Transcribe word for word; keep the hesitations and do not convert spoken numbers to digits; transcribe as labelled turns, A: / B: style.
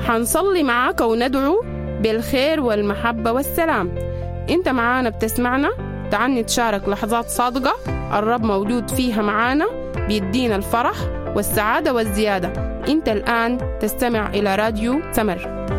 A: حنصلي معاك وندعو بالخير والمحبة والسلام. انت معانا بتسمعنا، تعال نتشارك لحظات صادقة الرب موجود فيها معانا، بيدينا الفرح والسعادة والزيادة. انت الآن تستمع إلى راديو سمر.